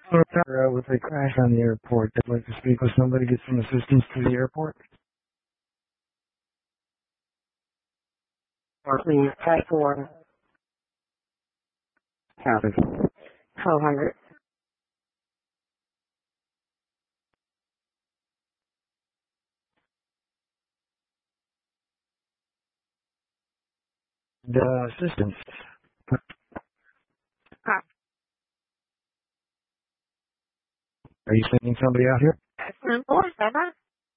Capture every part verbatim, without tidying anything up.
Uh, with a crash on the airport. I'd like to speak with somebody, get some assistance to the airport. Or please type four. Copy. twelve hundred. The assistance. Huh. Are you sending somebody out here? Excellent. Four, seven.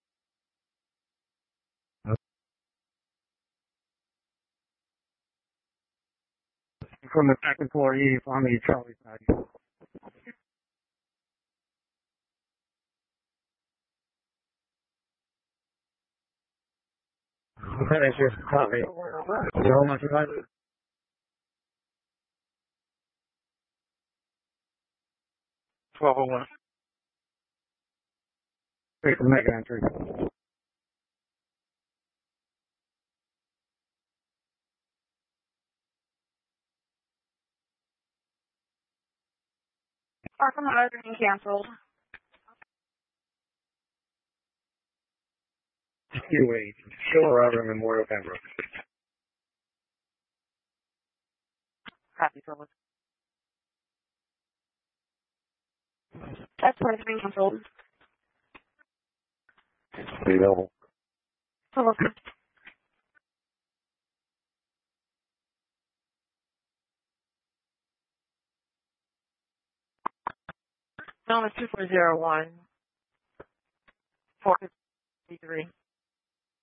From the second floor, E, on the Charlie side. That's just copy. So much about it. twelve oh one. Wait for make an entry. Parking lot being canceled. Q eight. Shore Robert Memorial Pembroke. Copy, Phyllis. That's why it's being canceled. Available. Phyllis. No, it's two four zero one. four fifty-three.